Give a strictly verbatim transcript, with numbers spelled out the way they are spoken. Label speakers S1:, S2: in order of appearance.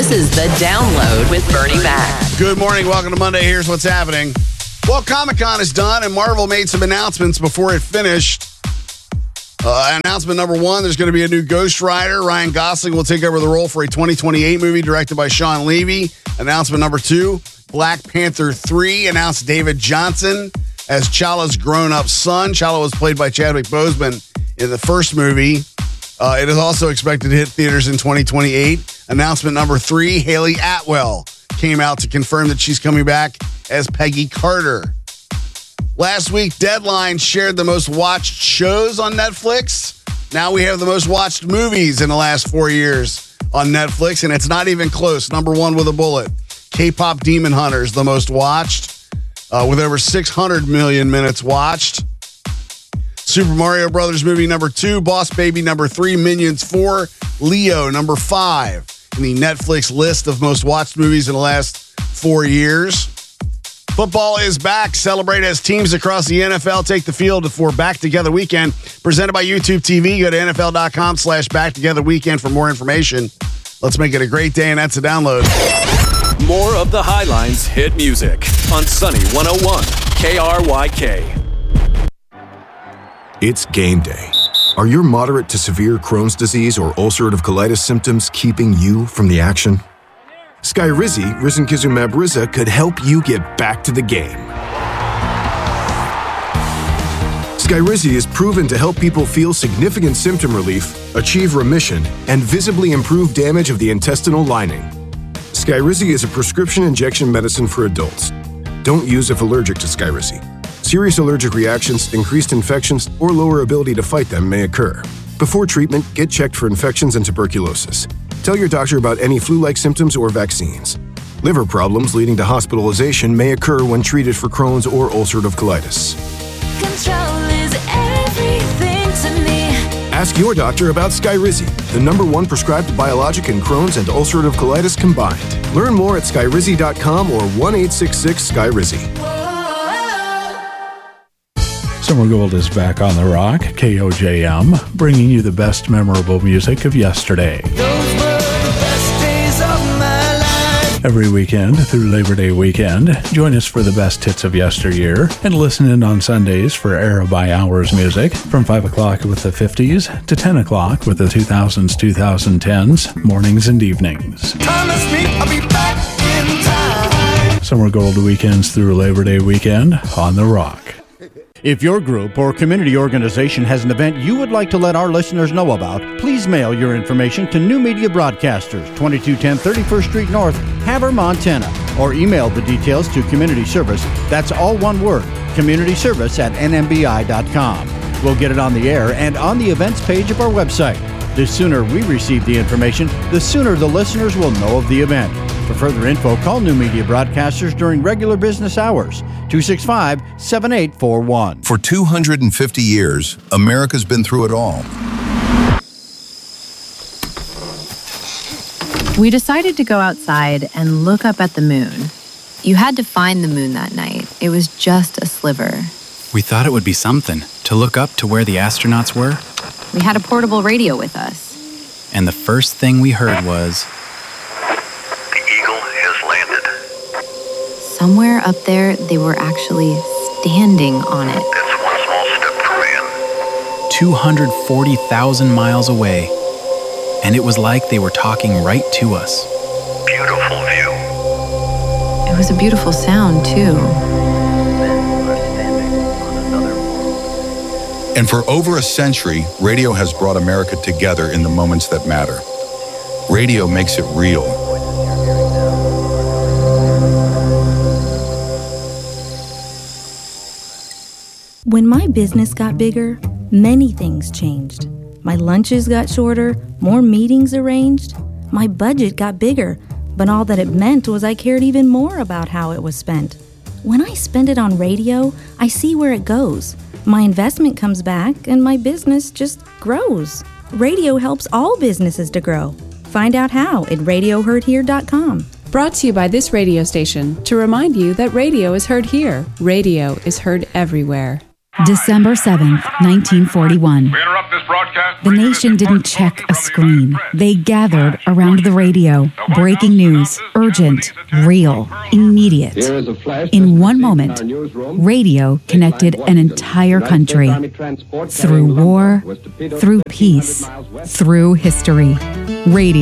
S1: This is The Download with Bernie Mac.
S2: Good morning. Welcome to Monday. Here's what's happening. Well, Comic-Con is done, and Marvel made some announcements before it finished. Uh, announcement number one, there's going to be a new Ghost Rider. Ryan Gosling will take over the role for a twenty twenty-eight movie directed by Sean Levy. Announcement number two, Black Panther three announced David Johnson as T'Challa's grown-up son. T'Challa was played by Chadwick Boseman in the first movie. Uh, it is also expected to hit theaters in twenty twenty-eight. Announcement number three, Haley Atwell came out to confirm that she's coming back as Peggy Carter. Last week, Deadline shared the most watched shows on Netflix. Now we have the most watched movies in the last four years on Netflix, and it's not even close. Number one with a bullet. K-pop Demon Hunters, the most watched, uh, with over six hundred million minutes watched. Super Mario Brothers movie number two, Boss Baby number three, Minions four, Leo number five in the Netflix list of most watched movies in the last four years. Football is back. Celebrate as teams across the N F L take the field for Back Together Weekend. Presented by YouTube T V. Go to nfl.com slash Back Together Weekend for more information. Let's make it a great day, and that's a download.
S3: More of the Highlines hit music on Sunny one oh one K R Y K.
S4: It's game day. Are your moderate to severe Crohn's disease or ulcerative colitis symptoms keeping you from the action? Skyrizi, risankizumab Riza, could help you get back to the game. Skyrizi is proven to help people feel significant symptom relief, achieve remission, and visibly improve damage of the intestinal lining. Skyrizi is a prescription injection medicine for adults. Don't use if allergic to Skyrizi. Serious allergic reactions, increased infections, or lower ability to fight them may occur. Before treatment, get checked for infections and tuberculosis. Tell your doctor about any flu-like symptoms or vaccines. Liver problems leading to hospitalization may occur when treated for Crohn's or ulcerative colitis.
S5: Control is everything to me.
S4: Ask your doctor about Skyrizi, the number one prescribed biologic in Crohn's and ulcerative colitis combined. Learn more at skyrizi dot com or one eight six six Skyrizi.
S6: Summer Gold is back on the rock, K O J M, bringing you the best memorable music of yesterday.
S5: Those were the best days of my life.
S6: Every weekend through Labor Day weekend, join us for the best hits of yesteryear and listen in on Sundays for Era by Hours music from five o'clock with the fifties to ten o'clock with the two thousands, twenty tens, mornings and evenings.
S5: Promise me I'll be back in time.
S6: Summer Gold weekends through Labor Day weekend on the rock.
S7: If your group or community organization has an event you would like to let our listeners know about, please mail your information to New Media Broadcasters, twenty-two ten thirty-first Street North, Havre, Montana, or email the details to Community Service. That's all one word, community service at n m b i dot com. We'll get it on the air and on the events page of our website. The sooner we receive the information, the sooner the listeners will know of the event. For further info, call New Media Broadcasters during regular business hours, two six five, seven eight four one.
S8: For two hundred fifty years, America's been through it all.
S9: We decided to go outside and look up at the moon. You had to find the moon that night. It was just a sliver.
S10: We thought it would be something to look up to where the astronauts were.
S9: We had a portable radio with us.
S10: And the first thing we heard was...
S9: Somewhere up there, they were actually standing on it.
S11: That's one small step for man.
S10: two hundred forty thousand miles away. And it was like they were talking right to us.
S11: Beautiful view.
S9: It was a beautiful sound, too.
S8: And for over a century, radio has brought America together in the moments that matter. Radio makes it real.
S12: When my business got bigger, many things changed. My lunches got shorter, more meetings arranged. My budget got bigger, but all that it meant was I cared even more about how it was spent. When I spend it on radio, I see where it goes. My investment comes back, and my business just grows. Radio helps all businesses to grow. Find out how at radio heard here dot com.
S13: Brought to you by this radio station to remind you that radio is heard here. Radio is heard everywhere. December seventh, nineteen forty-one. The nation didn't check a screen. They gathered around the radio. Breaking news, urgent, real, immediate. In one moment, radio connected an entire country. Through war, through peace, through history. Radio.